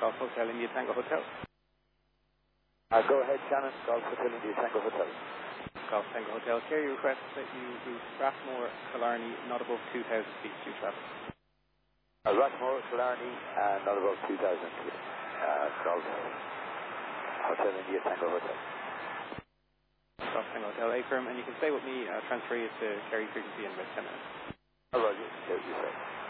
Golf Hotel India Tango Hotel. Go ahead, Shannon. Golf Hotel India Tango Hotel. Golf Tango Hotel. Carrier requests that you route Rathmore, Killarney, not above 2,000 feet to traffic. Rathmore, Killarney, not above 2,000 feet. Golf Hotel India Tango Hotel. Golf Tango Hotel, A firm, and you can stay with me. Transfer you to Kerry frequency in about 10 minutes. Roger. You say.